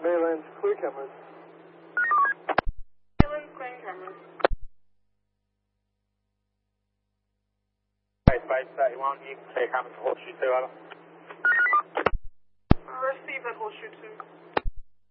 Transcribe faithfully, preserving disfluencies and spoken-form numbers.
Maylands, clear cameras. Maylands, clear cameras. Base thirty-one, you can clear cameras for Horseshoe two, over. Receive at Horseshoe two.